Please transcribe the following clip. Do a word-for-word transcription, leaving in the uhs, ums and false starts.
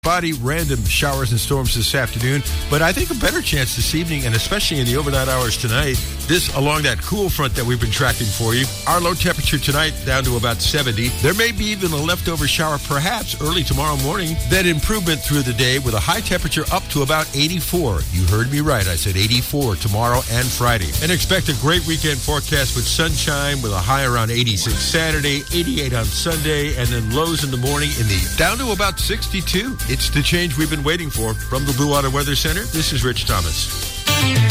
Spotty random showers and storms this afternoon, but I think a better chance this evening, and especially in the overnight hours tonight, this along that cool front that we've been tracking for you. Our low temperature tonight down to about seventy. There may be even a leftover shower perhaps early tomorrow morning. Then improvement through the day with a high temperature up to about eighty-four. You heard me right. I said eighty-four tomorrow and Friday. And expect a great weekend forecast with sunshine with a high around eighty-six Saturday, eighty-eight on Sunday, and then lows in the morning in the down to about sixty-two. It's the change we've been waiting for. From the Blue Water Weather Center, this is Rich Thomas.